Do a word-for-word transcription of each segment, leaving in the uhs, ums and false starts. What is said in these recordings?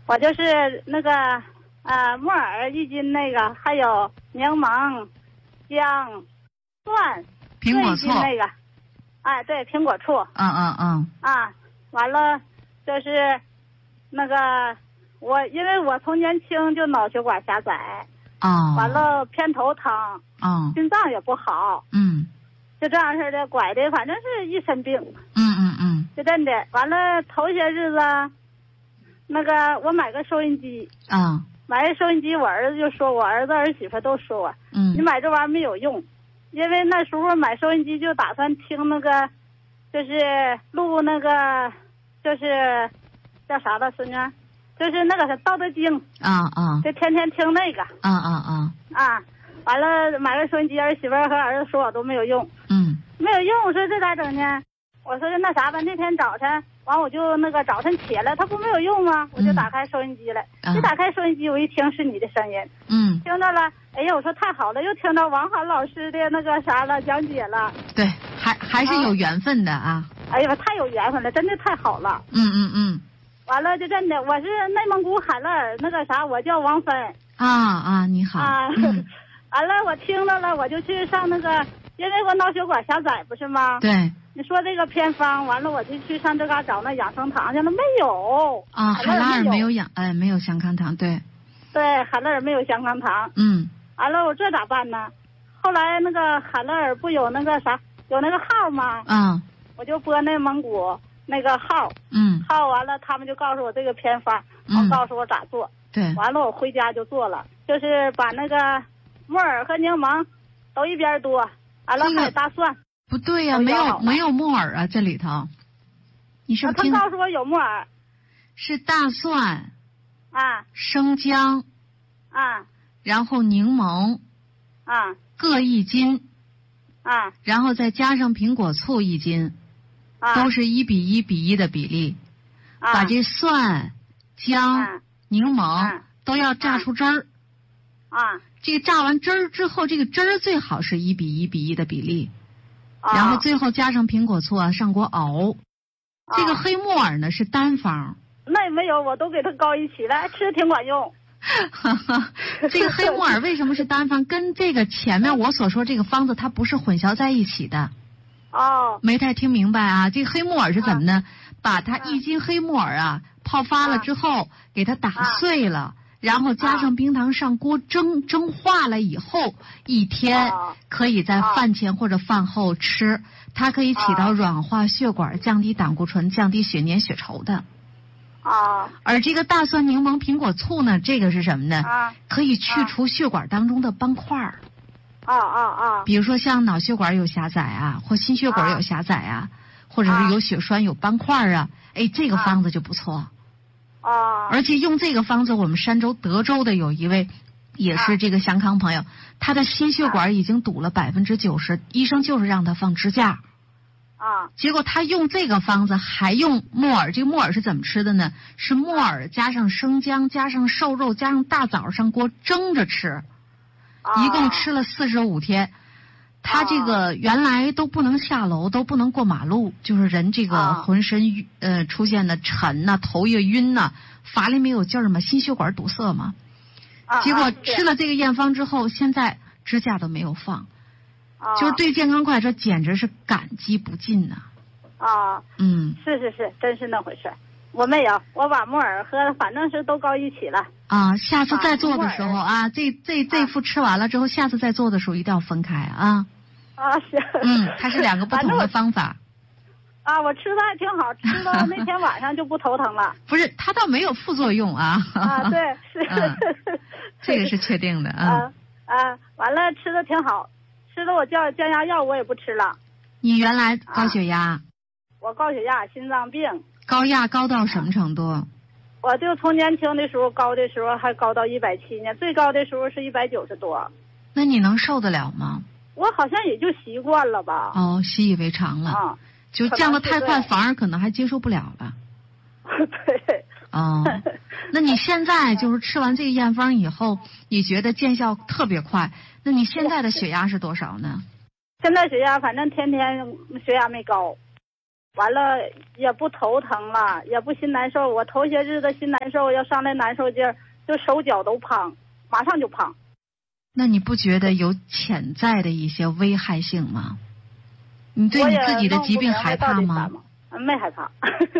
我就是那个呃木耳一斤那个，还有柠檬、姜、蒜， 苹果醋那个，哎，对，苹果醋。 嗯嗯嗯。 啊，完了就是那个我，因为我从年轻就脑血管狭窄。 哦。 完了偏头疼。 哦。 心脏也不好。 嗯。 就这样式的，拐的反正是一身病。 嗯嗯嗯。 就真的，完了头些日子，那个我买个收音机。 啊、嗯。 买个收音机，我儿子就说我儿子儿媳妇都说我， 嗯， 你买这玩意儿没有用，因为那时候买收音机就打算听那个，就是录那个，就是叫啥了，孙女，就是那个《道德经》。 啊啊。 就天天听那个。 啊啊啊。 啊，完了买个收音机，儿媳妇和儿子说我都没有用。 嗯。 没有用，我说这咋整呢？我说那啥吧，那天早晨完我就那个早晨起来，他不没有用吗？我就打开收音机了。 嗯、 一打开收音机，我一听是你的声音。 嗯。 听到了，哎呀，我说太好了，又听到王涵老师的那个啥了，讲解了。 对，还还是有缘分的啊。 哎呀，太有缘分了，真的太好了。 嗯嗯嗯。 完了，就真的，我是内蒙古海勒尔那个啥，我叫王芬。 啊啊，你好。 啊。 嗯、 完了，我听到了，我就去上那个，因为我脑血管狭窄不是吗？ 对。 你说这个偏方，完了我就去上这嘎找那养生堂去了，没有啊，海拉尔没有养，哎，没有香康堂，对， 对，海拉尔没有香康堂， 嗯， 完了我这咋办呢？后来那个海拉尔不有那个啥，有那个号吗？ 嗯， 我就拨内蒙古那个号， 嗯， 号完了他们就告诉我这个偏方， 嗯， 告诉我咋做， 对， 完了我回家就做了，就是把那个木耳和柠檬都一边剁，完了还有大蒜。 不对呀、啊，没有没有木耳啊，这里头，你是不是听？ 他告诉我有木耳， 是大蒜， 啊， 生姜， 啊， 然后柠檬， 啊， 各一斤， 啊， 然后再加上苹果醋一斤， 啊， 都是一比一比一的比例， 啊、 把这蒜、姜、 啊、 柠檬、 啊、 都要榨出汁儿， 啊， 这个榨完汁儿之后，这个汁儿最好是一比一比一的比例。然后最后加上苹果醋啊，上锅熬。啊、这个黑木耳呢是单方。 那也没有，我都给它搞一起了，吃挺管用。 这个黑木耳为什么是单方？跟这个前面我所说这个方子它不是混淆在一起的。 哦。 没太听明白啊？这个黑木耳是怎么呢？啊、把它一斤黑木耳啊泡发了之后，啊、给它打碎了。啊然后加上冰糖上锅蒸，蒸化了以后，一天可以在饭前或者饭后吃，它可以起到软化血管、降低胆固醇、降低血粘血稠的。 啊。 而这个大蒜、柠檬、苹果醋呢，这个是什么呢？ 啊。 可以去除血管当中的斑块儿。 啊啊啊！ 比如说像脑血管有狭窄啊，或心血管有狭窄啊，或者是有血栓、有斑块啊，哎，这个方子就不错。 啊！ 而且用这个方子，我们山州德州的有一位，也是这个祥康朋友，他的心血管已经堵了百分之九十，医生就是让他放支架。 啊！ 结果他用这个方子，还用木耳。这个木耳是怎么吃的呢？是木耳加上生姜，加上瘦肉，加上大枣上锅蒸着吃。 啊！ 一共吃了四十五天。他这个原来都不能下楼，都不能过马路，就是人这个浑身呃出现的沉呐、啊，头也晕呐、啊，乏力没有劲儿嘛，心血管堵塞嘛。 啊、 结果吃了这个验方之后，现在支架都没有放， 啊、 就是对健康快车简直是感激不尽呐、 啊。啊， 嗯， 是是是，真是那回事。我没有，我把木耳和反正是都搞一起了。 啊，下次再做的时候啊，啊这这这副吃完了之后，下次再做的时候一定要分开啊。 啊，是。 嗯，它是两个不同的方法。 啊，我吃的还挺好，吃到那天晚上就不头疼了。 不是，它倒没有副作用啊。 啊，对，是。 嗯、这个是确定的啊。啊，完了，吃的挺好，吃的我降降压药我也不吃了。 你原来高血压？啊、 我高血压、心脏病。 高压高到什么程度？ 我就从年轻的时候高的时候还高到一百七呢，最高的时候是一百九十多。 那你能受得了吗？ 我好像也就习惯了吧。 哦，习以为常了。 啊， 就降得太快，反而可能还接受不了了。 对。 哦，那你现在就是吃完这个验方以后，你觉得见效特别快？那你现在的血压是多少呢？ 现在血压反正天天血压没高。 完了也不头疼了，也不心难受。我头些日子心难受，要上来难受劲儿，就手脚都胖，马上就胖。 那你不觉得有潜在的一些危害性吗？你对你自己的疾病害怕吗？ 没害怕。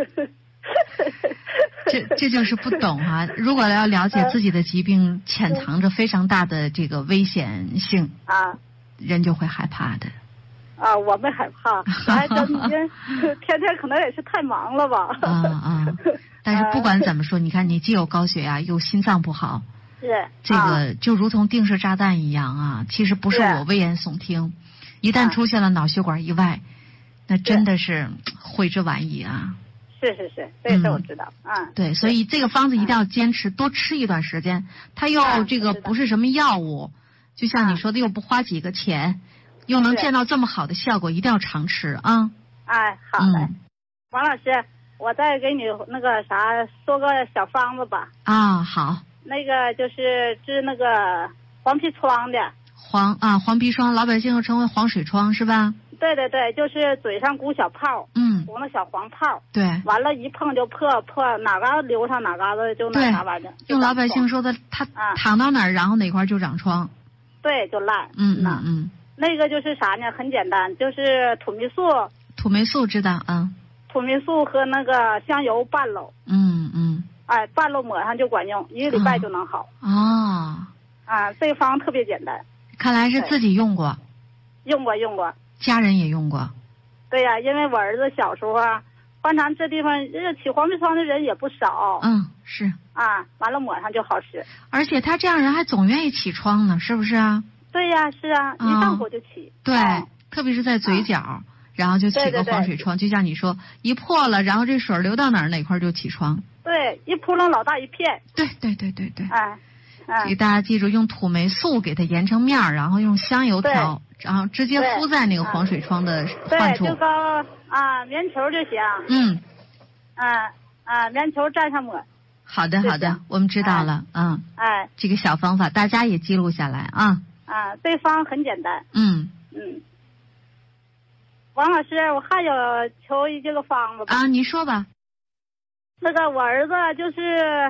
这这就是不懂啊！如果要了解自己的疾病潜藏着非常大的这个危险性啊， 人就会害怕的。 啊，我没害怕，还真天天可能也是太忙了吧。 啊啊！但是不管怎么说，你看你既有高血压，又心脏不好， 是这个就如同定时炸弹一样啊！其实不是我危言耸听，一旦出现了脑血管意外，那真的是悔之晚矣啊！ 是是是，这个事我知道啊。嗯、 对，所以这个方子一定要坚持，多吃一段时间。它又这个不是什么药物，就像你说的，又不花几个钱，又能见到这么好的效果，一定要常吃啊。 哎，好的， 嗯、 王老师，我再给你那个啥说个小方子吧。 啊，好。 那个就是治那个黄皮疮的。 黄啊，黄皮疮，老百姓又称为黄水疮，是吧？ 对对对，就是嘴上鼓小泡， 嗯， 鼓那小黄泡， 对， 完了，一碰就破破，哪嘎流上哪嘎子就那啥玩意儿。 用老百姓说的，他躺到哪儿，然后哪块就长疮。 对，就烂。 嗯嗯嗯。 那个就是啥呢？很简单，就是土霉素。 土霉素知道啊。 土霉素和那个香油拌喽。 嗯嗯。 哎，拌喽抹上就管用，一个礼拜就能好。 哦。 啊，这个方特别简单。 看来是自己用过。 用过用过。 家人也用过。 对呀、啊，因为我儿子小时候啊，观察这地方起黄皮疮的人也不少。 嗯，是。 啊，完了抹上就好使。 而且他这样人还总愿意起疮呢，是不是啊？ 对呀、啊，是啊，一上火就起。 对， 哦、 特别是在嘴角，啊、然后就起个黄水疮， 对对对， 就像你说，一破了，然后这水流到哪儿哪块就起疮。 对，一扑棱老大一片。 对对对对对。 哎。 给大家记住，用土霉素给它研成面儿，然后用香油调，然后直接敷在那个黄水疮的患处。 对，就高啊，棉球就行。 嗯。 啊啊，棉球蘸上抹。 好的好的，我们知道了。嗯。 哎。 这个小方法大家也记录下来啊。 啊，这方很简单。 嗯。 嗯。王老师，我还有求一这个方子吧。 啊，你说吧。 那个我儿子就是。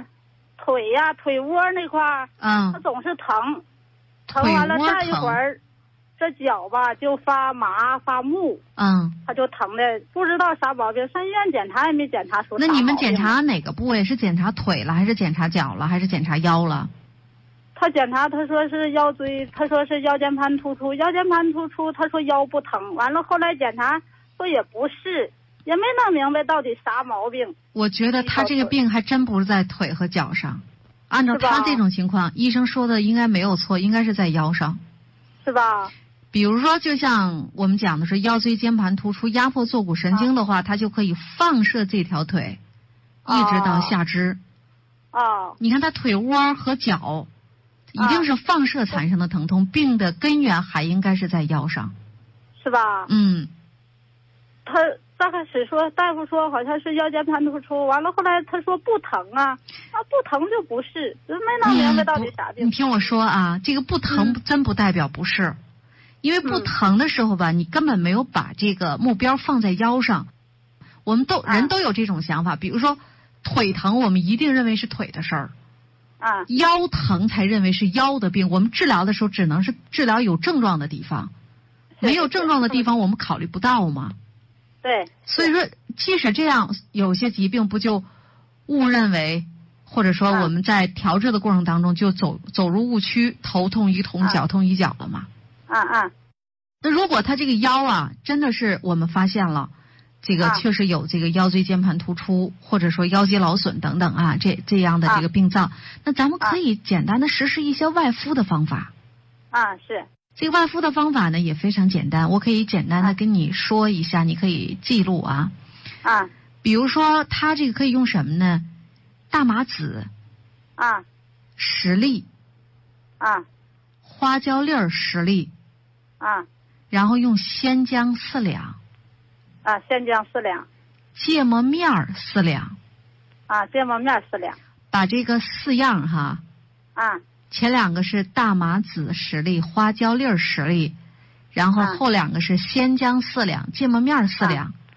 腿呀、啊，腿窝那块儿， 嗯， 他总是疼，疼完了站一会儿，这脚吧就发麻发木， 嗯， 他就疼的不知道啥毛病，上医院检查也没检查出。 那你们检查哪个部位？是检查腿了，还是检查脚了，还是检查腰了？ 他检查，他说是腰椎，他说是腰间盘突出，腰间盘突出，他说腰不疼，完了后来检查说也不是。也没弄明白到底啥毛病。 我觉得他这个病还真不是在腿和脚上，按照他这种情况，医生说的应该没有错，应该是在腰上， 是吧？ 比如说，就像我们讲的是腰椎间盘突出压迫坐骨神经的话，啊、它就可以放射这条腿，一直到下肢。 哦。 你看他腿窝和脚，一定是放射产生的疼痛，啊、病的根源还应该是在腰上， 是吧？ 嗯。 他。刚开始说大夫说好像是腰间盘突出，完了后来他说不疼啊，啊不疼就不是，没弄明白到底啥病。 你听我说啊，这个不疼真不代表不是，嗯、因为不疼的时候吧，你根本没有把这个目标放在腰上。我们都、啊、人都有这种想法，比如说腿疼，我们一定认为是腿的事儿， 啊， 腰疼才认为是腰的病。我们治疗的时候只能是治疗有症状的地方，没有症状的地方我们考虑不到吗？ 对， 所以说，即使这样，有些疾病不就误认为，或者说我们在调治的过程当中就走走入误区，头痛医头，脚痛医脚了吗？ 啊啊。 那如果他这个腰啊，真的是我们发现了，这个确实有这个腰椎间盘突出，或者说腰肌劳损等等啊，这这样的这个病灶，那咱们可以简单的实施一些外敷的方法。 啊，是。 这个外敷的方法呢也非常简单，我可以简单的跟你说一下，啊、你可以记录啊。 啊。 比如说，它这个可以用什么呢？大麻籽。 啊。 十粒。 啊。 花椒粒儿十粒。 啊。 然后用鲜姜四两。 啊，鲜姜四两。 芥末面儿四两。 啊，芥末面四两。 把这个四样哈。 啊。 前两个是大麻籽十粒，花椒粒儿十粒，然后后两个是鲜姜四两，芥末面四两，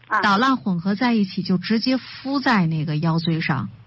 啊捣烂混合在一起，就直接敷在那个腰椎上。